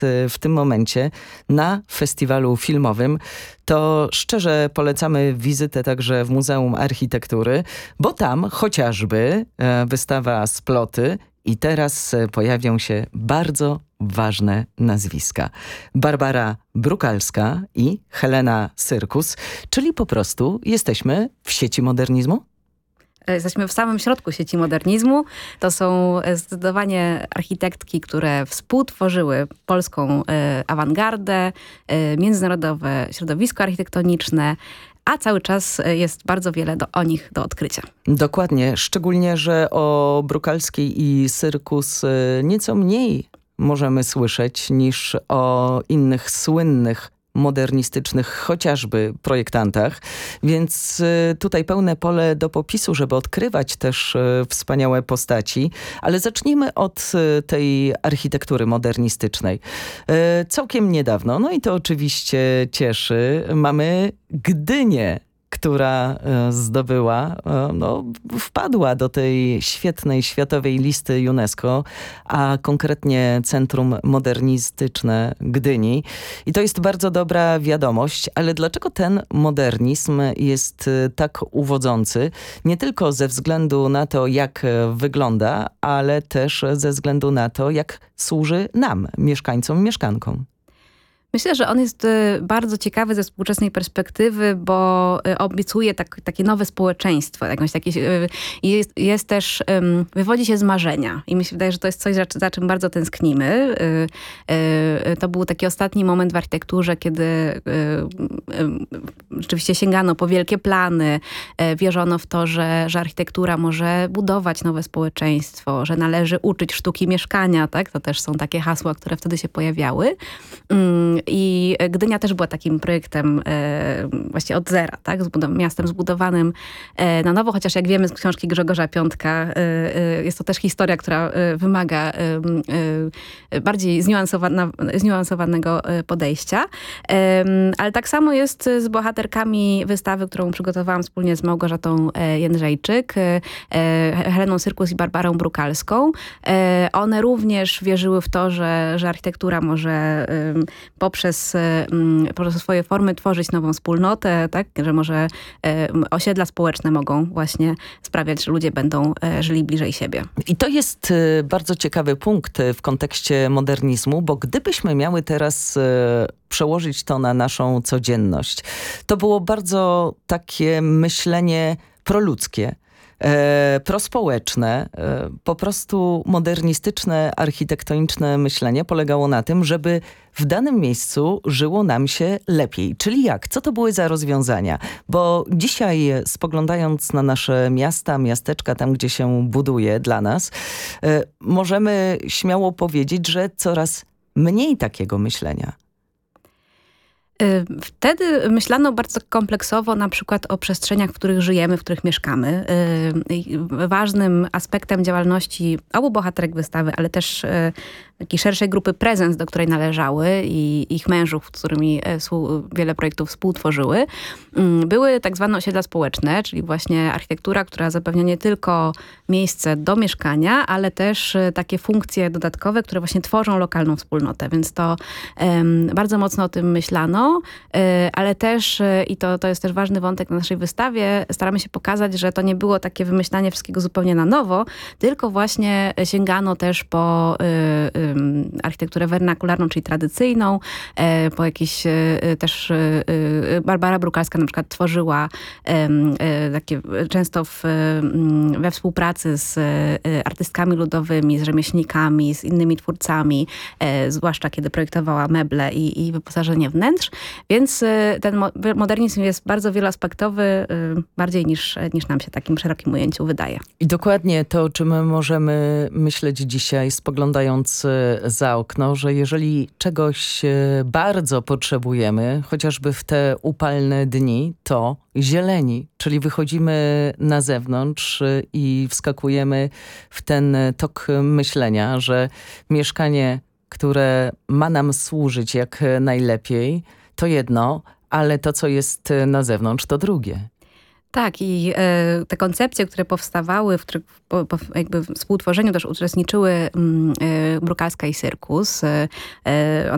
w tym momencie na festiwalu filmowym, to szczerze polecamy wizytę także w Muzeum Architektury, bo tam chociażby wystawa Sploty i teraz pojawią się bardzo ważne nazwiska. Barbara Brukalska i Helena Syrkus, czyli po prostu jesteśmy w sieci modernizmu? Jesteśmy w samym środku sieci modernizmu. To są zdecydowanie architektki, które współtworzyły polską awangardę, międzynarodowe środowisko architektoniczne, a cały czas jest bardzo wiele o nich do odkrycia. Dokładnie, szczególnie, że o Brukalskiej i Syrkus nieco mniej możemy słyszeć niż o innych słynnych modernistycznych chociażby projektantach, więc tutaj pełne pole do popisu, żeby odkrywać też wspaniałe postaci, ale zacznijmy od tej architektury modernistycznej. Całkiem niedawno, no i to oczywiście cieszy, mamy Gdynię, która zdobyła, wpadła do tej świetnej światowej listy UNESCO, a konkretnie Centrum Modernistyczne Gdyni. I to jest bardzo dobra wiadomość, ale dlaczego ten modernizm jest tak uwodzący? Nie tylko ze względu na to, jak wygląda, ale też ze względu na to, jak służy nam, mieszkańcom, mieszkankom. Myślę, że on jest bardzo ciekawy ze współczesnej perspektywy, bo obiecuje takie nowe społeczeństwo. Jest też, wywodzi się z marzenia. I mi się wydaje, że to jest coś, za czym bardzo tęsknimy. To był taki ostatni moment w architekturze, kiedy rzeczywiście sięgano po wielkie plany. Wierzono w to, że architektura może budować nowe społeczeństwo, że należy uczyć sztuki mieszkania. Tak? To też są takie hasła, które wtedy się pojawiały. I Gdynia też była takim projektem właśnie od zera, tak? Miastem zbudowanym na nowo, chociaż jak wiemy z książki Grzegorza Piątka, jest to też historia, która wymaga bardziej zniuansowanego podejścia. Ale tak samo jest z bohaterkami wystawy, którą przygotowałam wspólnie z Małgorzatą Jędrzejczyk, Heleną Syrkus i Barbarą Brukalską. One również wierzyły w to, że architektura może poprzez swoje formy tworzyć nową wspólnotę, tak? Że może osiedla społeczne mogą właśnie sprawiać, że ludzie będą żyli bliżej siebie. I to jest bardzo ciekawy punkt w kontekście modernizmu, bo gdybyśmy miały teraz przełożyć to na naszą codzienność, to było bardzo takie myślenie proludzkie, prospołeczne, po prostu modernistyczne, architektoniczne myślenie polegało na tym, żeby w danym miejscu żyło nam się lepiej. Czyli jak? Co to były za rozwiązania? Bo dzisiaj spoglądając na nasze miasta, miasteczka, tam gdzie się buduje dla nas, możemy śmiało powiedzieć, że coraz mniej takiego myślenia. Wtedy myślano bardzo kompleksowo na przykład o przestrzeniach, w których żyjemy, w których mieszkamy. Ważnym aspektem działalności obu bohaterek wystawy, ale też takiej szerszej grupy Prezens, do której należały i ich mężów, z którymi wiele projektów współtworzyły, były tak zwane osiedla społeczne, czyli właśnie architektura, która zapewnia nie tylko miejsce do mieszkania, ale też takie funkcje dodatkowe, które właśnie tworzą lokalną wspólnotę. Więc to bardzo mocno o tym myślano, ale też, i to jest też ważny wątek na naszej wystawie, staramy się pokazać, że to nie było takie wymyślanie wszystkiego zupełnie na nowo, tylko właśnie sięgano też po architekturę wernakularną, czyli tradycyjną, po jakieś też Barbara Brukalska na przykład tworzyła takie często we współpracy z artystkami ludowymi, z rzemieślnikami, z innymi twórcami, zwłaszcza kiedy projektowała meble i wyposażenie wnętrz. Więc ten modernizm jest bardzo wieloaspektowy, bardziej niż nam się takim szerokim ujęciu wydaje. I dokładnie to, o czym możemy myśleć dzisiaj, spoglądając za okno, że jeżeli czegoś bardzo potrzebujemy, chociażby w te upalne dni, to zieleni, czyli wychodzimy na zewnątrz i wskakujemy w ten tok myślenia, że mieszkanie, które ma nam służyć jak najlepiej, to jedno, ale to, co jest na zewnątrz, to drugie. Tak, i te koncepcje, które powstawały, w których jakby w współtworzeniu też uczestniczyły Brukalska i Syrkus.